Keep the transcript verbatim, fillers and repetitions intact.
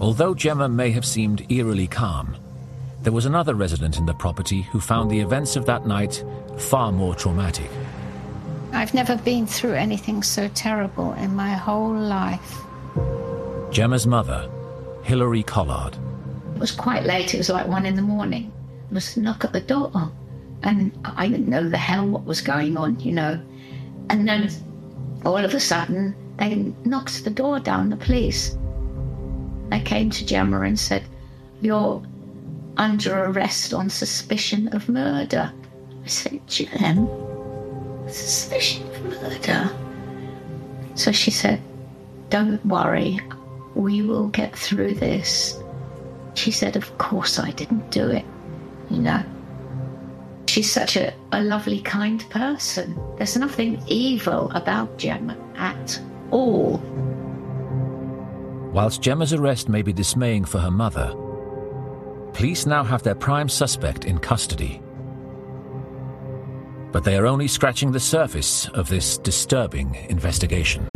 Although Gemma may have seemed eerily calm, there was another resident in the property who found the events of that night far more traumatic. I've never been through anything so terrible in my whole life. Gemma's mother, Hilary Collard. It was quite late, it was like one in the morning. There was a knock at the door, and I didn't know the hell what was going on, you know. And then all of a sudden, they knocked the door down, the police. They came to Gemma and said, "You're under arrest on suspicion of murder." I said, "Gem, suspicion of murder?" So she said, "Don't worry, we will get through this." She said, "Of course I didn't do it, you know." She's such a, a lovely, kind person. There's nothing evil about Gemma at all. Whilst Gemma's arrest may be dismaying for her mother, police now have their prime suspect in custody. But they are only scratching the surface of this disturbing investigation.